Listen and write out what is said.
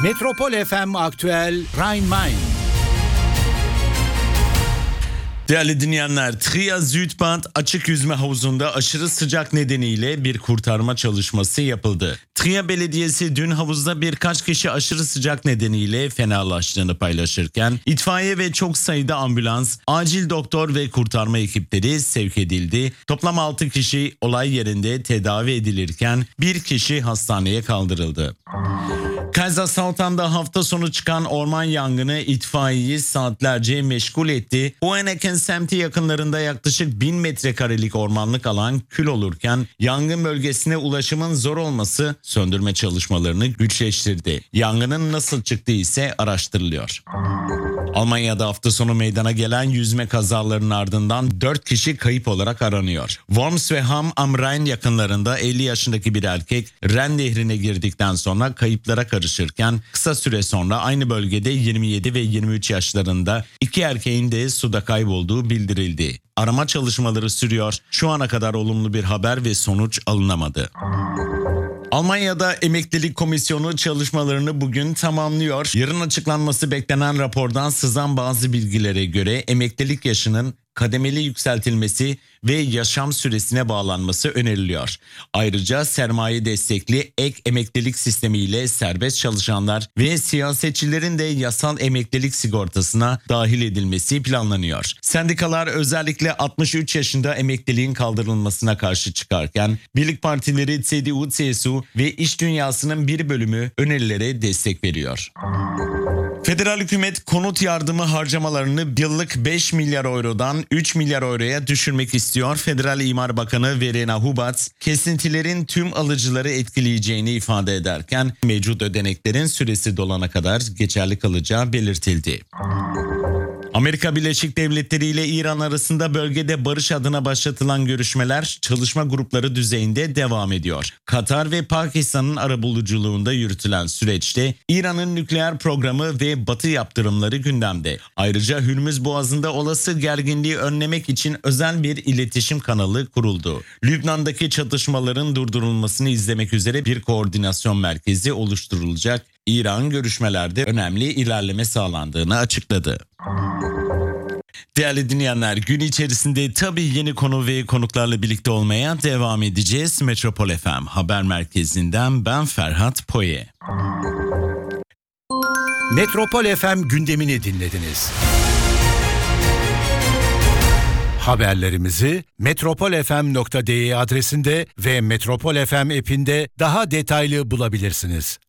Metropol FM Aktüel Rhein-Main. Değerli dinleyenler, Trier Südbad açık yüzme havuzunda aşırı sıcak nedeniyle bir kurtarma çalışması yapıldı. Trier Belediyesi dün havuzda birkaç kişi aşırı sıcak nedeniyle fenalaştığını paylaşırken itfaiye ve çok sayıda ambulans, acil doktor ve kurtarma ekipleri sevk edildi. Toplam 6 kişi olay yerinde tedavi edilirken bir kişi hastaneye kaldırıldı. Kaiserslautern'da hafta sonu çıkan orman yangını itfaiyeyi saatlerce meşgul etti. Hoheneken semti yakınlarında yaklaşık 1000 metrekarelik ormanlık alan kül olurken yangın bölgesine ulaşımın zor olması söndürme çalışmalarını güçleştirdi. Yangının nasıl çıktığı ise araştırılıyor. Almanya'da hafta sonu meydana gelen yüzme kazalarının ardından 4 kişi kayıp olarak aranıyor. Worms ve Ham am Rhein yakınlarında 50 yaşındaki bir erkek Ren Nehri'ne girdikten sonra kayıplara karışırken kısa süre sonra aynı bölgede 27 ve 23 yaşlarında 2 erkeğin de suda kaybolduğu bildirildi. Arama çalışmaları sürüyor. Şu ana kadar olumlu bir haber ve sonuç alınamadı. Almanya'da Emeklilik Komisyonu çalışmalarını bugün tamamlıyor. Yarın açıklanması beklenen rapordan sızan bazı bilgilere göre emeklilik yaşının kademeli yükseltilmesi ve yaşam süresine bağlanması öneriliyor. Ayrıca sermaye destekli ek emeklilik sistemiyle serbest çalışanlar ve siyasetçilerin de yasal emeklilik sigortasına dahil edilmesi planlanıyor. Sendikalar özellikle 63 yaşında emekliliğin kaldırılmasına karşı çıkarken birlik partileri CDU, CSU ve iş dünyasının bir bölümü önerilere destek veriyor. Federal hükümet konut yardımı harcamalarını yıllık 5 milyar eurodan 3 milyar euroya düşürmek istiyor. Federal İmar Bakanı Verena Huberts, kesintilerin tüm alıcıları etkileyeceğini ifade ederken mevcut ödeneklerin süresi dolana kadar geçerli kalacağı belirtildi. Amerika Birleşik Devletleri ile İran arasında bölgede barış adına başlatılan görüşmeler çalışma grupları düzeyinde devam ediyor. Katar ve Pakistan'ın arabuluculuğunda yürütülen süreçte İran'ın nükleer programı ve Batı yaptırımları gündemde. Ayrıca Hürmüz Boğazı'nda olası gerginliği önlemek için özel bir iletişim kanalı kuruldu. Lübnan'daki çatışmaların durdurulmasını izlemek üzere bir koordinasyon merkezi oluşturulacak. İran görüşmelerde önemli ilerleme sağlandığını açıkladı. Değerli dinleyenler, gün içerisinde tabii yeni konu ve konuklarla birlikte olmaya devam edeceğiz. Metropol FM Haber Merkezi'nden ben Ferhat Poye. Metropol FM gündemini dinlediniz. Haberlerimizi metropolfm.de adresinde ve Metropol FM app'inde daha detaylı bulabilirsiniz.